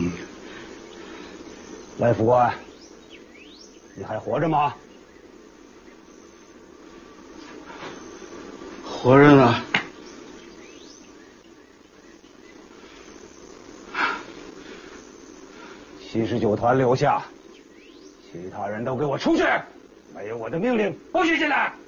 来福官，你还活着吗？ 活着呢。 79团留下，其他人都给我出去！没有我的命令，不许进来！